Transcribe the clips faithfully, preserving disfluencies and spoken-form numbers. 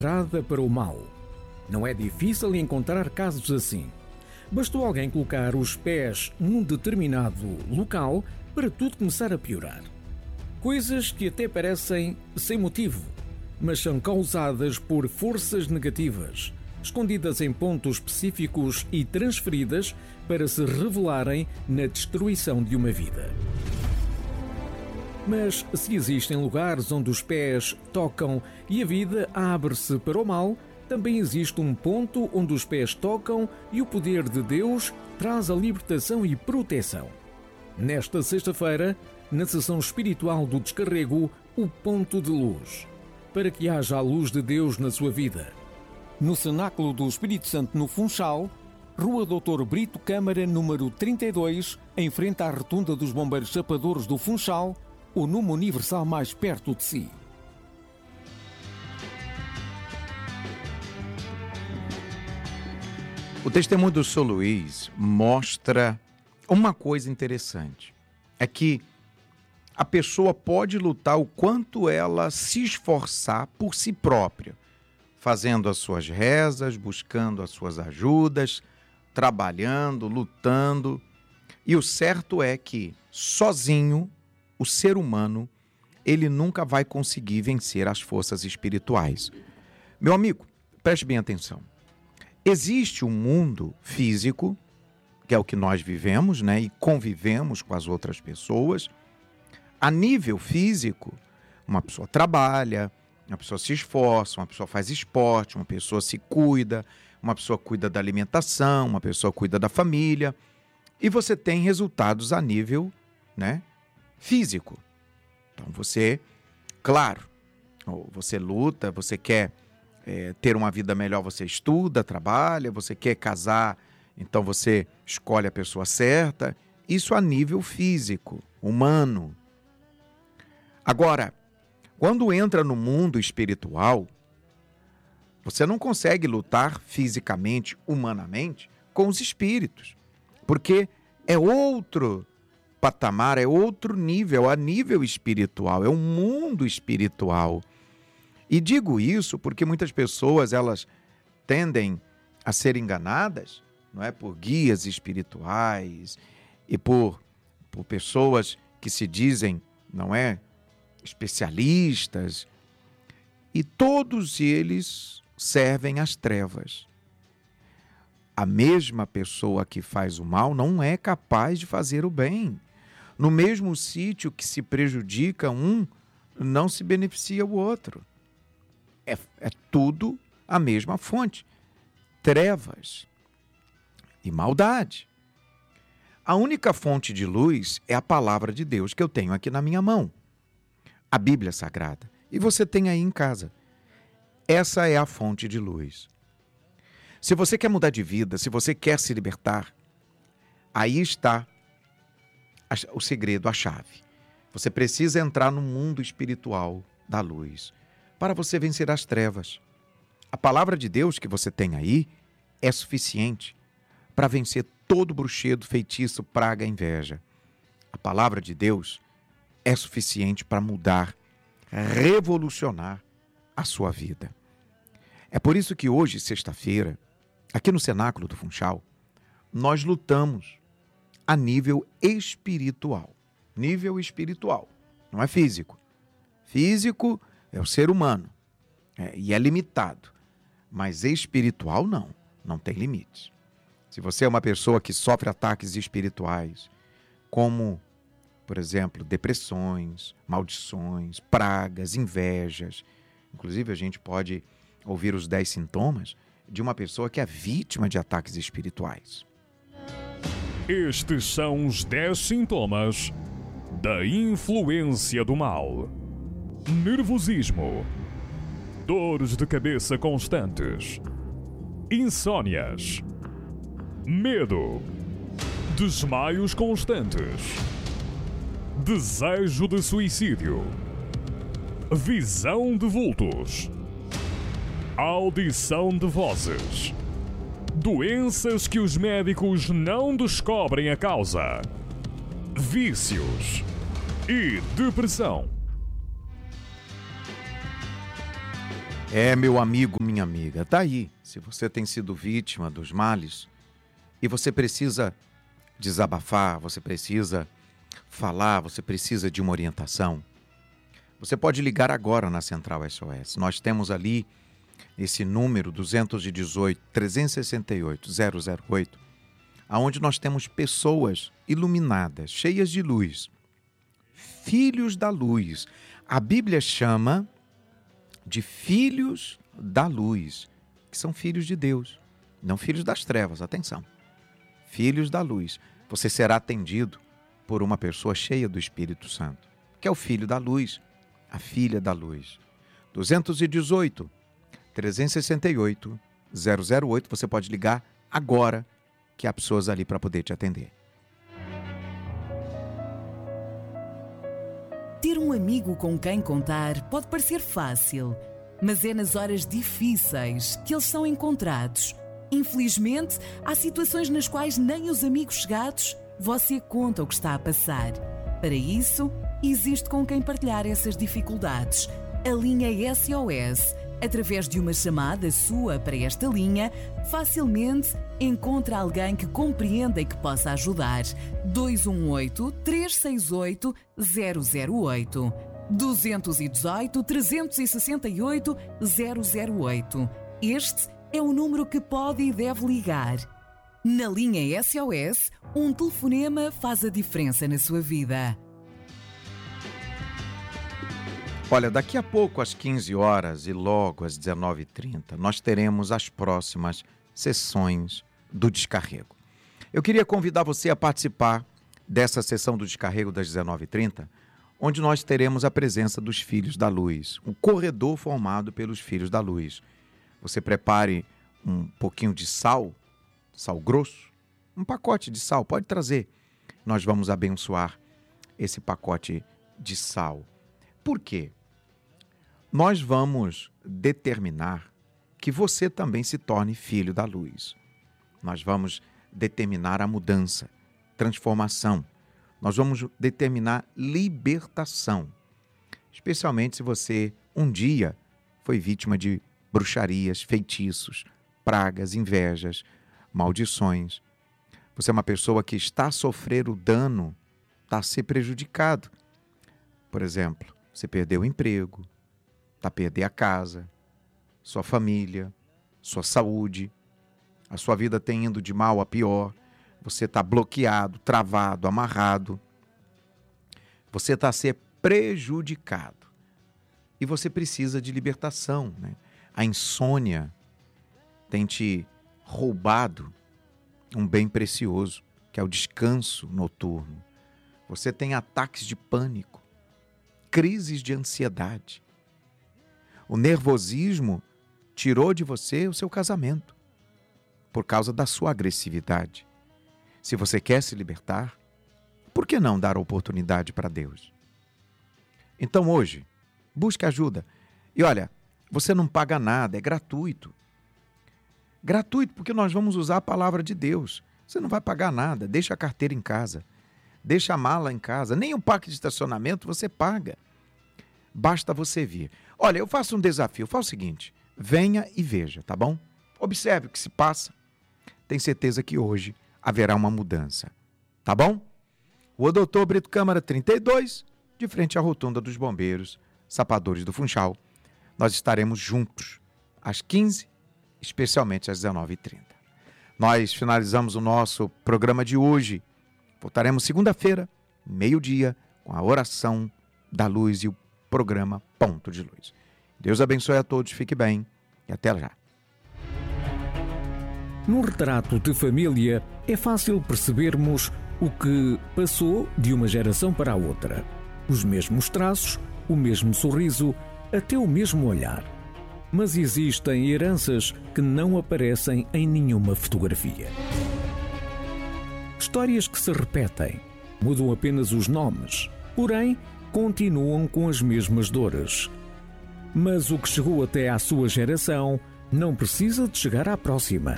para o mal. Não é difícil encontrar casos assim. Bastou alguém colocar os pés num determinado local para tudo começar a piorar. Coisas que até parecem sem motivo, mas são causadas por forças negativas, escondidas em pontos específicos e transferidas para se revelarem na destruição de uma vida. Mas se existem lugares onde os pés tocam e a vida abre-se para o mal, também existe um ponto onde os pés tocam e o poder de Deus traz a libertação e proteção. Nesta sexta-feira, na sessão espiritual do Descarrego, o ponto de luz, para que haja a luz de Deus na sua vida. No Cenáculo do Espírito Santo, no Funchal, Rua doutor Brito Câmara, número trinta e dois, em frente à Rotunda dos Bombeiros Chapadores do Funchal, o número universal mais perto de si. O testemunho do São Luís mostra uma coisa interessante. É que a pessoa pode lutar o quanto ela se esforçar por si própria, fazendo as suas rezas, buscando as suas ajudas, trabalhando, lutando. E o certo é que, sozinho, o ser humano, ele nunca vai conseguir vencer as forças espirituais. Meu amigo, preste bem atenção. Existe um mundo físico, que é o que nós vivemos, né, e convivemos com as outras pessoas. A nível físico, uma pessoa trabalha, uma pessoa se esforça, uma pessoa faz esporte, uma pessoa se cuida, uma pessoa cuida da alimentação, uma pessoa cuida da família. E você tem resultados a nível, né, físico. Então você, claro, você luta, você quer é, ter uma vida melhor, você estuda, trabalha, você quer casar, então você escolhe a pessoa certa. Isso a nível físico, humano. Agora, quando entra no mundo espiritual, você não consegue lutar fisicamente, humanamente, com os espíritos, porque é outro patamar, é outro nível, a nível espiritual, é um mundo espiritual. E digo isso porque muitas pessoas, elas tendem a ser enganadas, não é, por guias espirituais e por, por pessoas que se dizem, não é, especialistas, e todos eles servem às trevas. A mesma pessoa que faz o mal não é capaz de fazer o bem. No mesmo sítio que se prejudica um, não se beneficia o outro. É, é tudo a mesma fonte. Trevas e maldade. A única fonte de luz é a palavra de Deus que eu tenho aqui na minha mão. A Bíblia Sagrada. E você tem aí em casa. Essa é a fonte de luz. Se você quer mudar de vida, se você quer se libertar, aí está o segredo, a chave. Você precisa entrar no mundo espiritual da luz para você vencer as trevas. A palavra de Deus que você tem aí é suficiente para vencer todo bruxedo, feitiço, praga, inveja. A palavra de Deus é suficiente para mudar, revolucionar a sua vida. É por isso que hoje, sexta-feira, aqui no Cenáculo do Funchal, nós lutamos a nível espiritual. Nível espiritual, não é físico. Físico é o ser humano, é, e é limitado. Mas espiritual não, não tem limites. Se você é uma pessoa que sofre ataques espirituais, como, por exemplo, depressões, maldições, pragas, invejas, inclusive a gente pode ouvir os dez sintomas de uma pessoa que é vítima de ataques espirituais. Estes são os dez sintomas da influência do mal: nervosismo, dores de cabeça constantes, insônias, medo, desmaios constantes, desejo de suicídio, visão de vultos, audição de vozes, doenças que os médicos não descobrem a causa, vícios e depressão. É, meu amigo, minha amiga, tá aí. Se você tem sido vítima dos males e você precisa desabafar, você precisa falar, você precisa de uma orientação, você pode ligar agora na Central S O S. Nós temos ali esse número dois um oito, três seis oito, zero zero oito, onde nós temos pessoas iluminadas, cheias de luz, filhos da luz. A Bíblia chama de filhos da luz, que são filhos de Deus, não filhos das trevas, atenção. Filhos da luz. Você será atendido por uma pessoa cheia do Espírito Santo, que é o filho da luz, a filha da luz. dois um oito, três seis oito, zero zero oito, você pode ligar agora, que há pessoas ali para poder te atender. Ter um amigo com quem contar pode parecer fácil, mas é nas horas difíceis que eles são encontrados. Infelizmente, há situações nas quais nem os amigos chegados você conta o que está a passar. Para isso, existe com quem partilhar essas dificuldades. A linha S O S, através de uma chamada sua para esta linha, facilmente encontra alguém que compreenda e que possa ajudar. dois um oito, três seis oito, zero zero oito. dois um oito, três seis oito, zero zero oito. Este é o número que pode e deve ligar. Na linha S O S, um telefonema faz a diferença na sua vida. Olha, daqui a pouco, às quinze horas e logo às dezenove e trinta, nós teremos as próximas sessões do Descarrego. Eu queria convidar você a participar dessa sessão do Descarrego das dezenove e trinta, onde nós teremos a presença dos Filhos da Luz, um corredor formado pelos Filhos da Luz. Você prepare um pouquinho de sal, sal grosso, um pacote de sal, pode trazer. Nós vamos abençoar esse pacote de sal. Por quê? Nós vamos determinar que você também se torne filho da luz. Nós vamos determinar a mudança, transformação. Nós vamos determinar libertação. Especialmente se você um dia foi vítima de bruxarias, feitiços, pragas, invejas, maldições. Você é uma pessoa que está a sofrer o dano, está a ser prejudicado. Por exemplo, você perdeu o emprego, está a perder a casa, sua família, sua saúde, a sua vida tem indo de mal a pior, você está bloqueado, travado, amarrado, você está a ser prejudicado e você precisa de libertação, né? A insônia tem te roubado um bem precioso, que é o descanso noturno. Você tem ataques de pânico, crises de ansiedade. O nervosismo tirou de você o seu casamento por causa da sua agressividade. Se você quer se libertar, por que não dar oportunidade para Deus? Então hoje, busque ajuda. E olha, você não paga nada, é gratuito. Gratuito porque nós vamos usar a palavra de Deus. Você não vai pagar nada, deixa a carteira em casa, deixa a mala em casa, nem o parque de estacionamento você paga. Basta você vir. Olha, eu faço um desafio, faça o seguinte, venha e veja, tá bom? Observe o que se passa. Tenho certeza que hoje haverá uma mudança, tá bom? Rua Doutor Brito Câmara trinta e dois, de frente à Rotunda dos Bombeiros, Sapadores do Funchal. Nós estaremos juntos às quinze, especialmente às dezenove e trinta. Nós finalizamos o nosso programa de hoje. Voltaremos segunda-feira, meio-dia, com a oração da luz e o programa Ponto de Luz. Deus abençoe a todos, fique bem e até já. No retrato de família, é fácil percebermos o que passou de uma geração para a outra. Os mesmos traços, o mesmo sorriso, até o mesmo olhar. Mas existem heranças que não aparecem em nenhuma fotografia. Histórias que se repetem, mudam apenas os nomes, porém continuam com as mesmas dores. Mas o que chegou até à sua geração não precisa de chegar à próxima.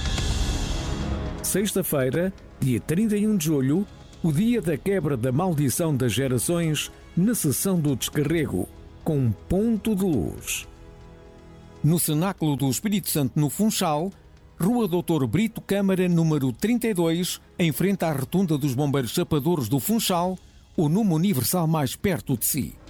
Sexta-feira, dia trinta e um de julho, o dia da quebra da maldição das gerações, na sessão do Descarrego, com um ponto de luz. no Cenáculo do Espírito Santo, no Funchal, Rua doutor Brito Câmara, número trinta e dois, em frente à Rotunda dos Bombeiros Chapadores do Funchal, o número universal mais perto de si.